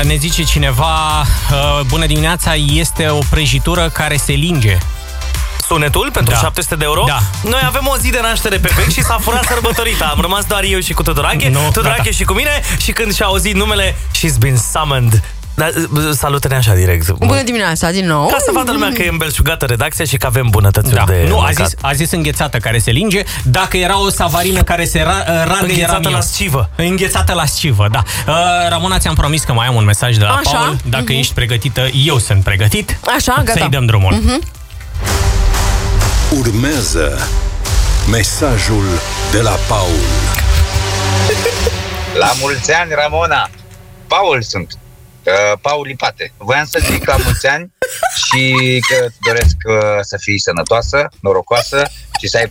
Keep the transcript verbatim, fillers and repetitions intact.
Ne zice cineva, uh, bună dimineața, este o prăjitură care se linge. Sunetul pentru Da. șapte sute de euro. Da. Noi avem o zi de naștere pe bec și s-a furat sărbătorită. Am rămas doar eu și cu Tudorache, Nu, Tudorache gata. și cu mine. Și când și-a auzit numele, she's been summoned. Da, salută-ne așa direct. Bună dimineața, din nou. Ca să vadă lumea că e îmbelșugată redacția și că avem bunătățuri Da. de Nu, a mâncat. zis, a zis înghețată care se linge. Dacă era o savarină care se ra, rade, Înghețată eram eu. la scivă. Înghețată la scivă, da. Uh, Ramona, ți-am promis că mai am un mesaj de la Așa. Paul. Dacă uh-huh. ești pregătită, eu sunt pregătit. Așa, gata. Să-i dăm drumul. Uh-huh. Urmează mesajul de la Paul. La mulți ani, Ramona! Paul sunt. Uh, Paul Lipate. Voiam să zic la mulți ani și că îți doresc uh, să fii sănătoasă, norocoasă și să ai